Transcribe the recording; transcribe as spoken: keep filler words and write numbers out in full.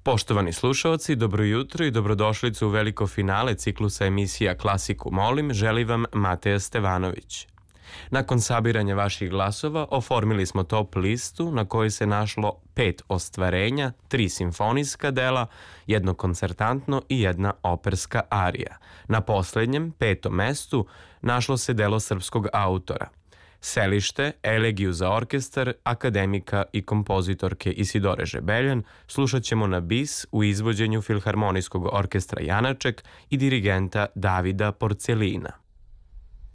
Poštovani slušalci, dobro jutro i dobrodošlicu u veliko finale ciklusa emisija Klasiku molim, želi vam Mateja Stevanović. Nakon sabiranja vaših glasova oformili smo top listu na kojoj se našlo pet ostvarenja, tri simfonijska dela, jedno koncertantno i jedna operska arija. Na poslednjem, petom mestu, našlo se delo srpskog autora. Selište, elegiju za orkestar, akademika i kompozitorke Isidore Žebeljan slušat ćemo na bis u izvođenju Filharmonijskog orkestra Janaček i dirigenta Davida Porcelina.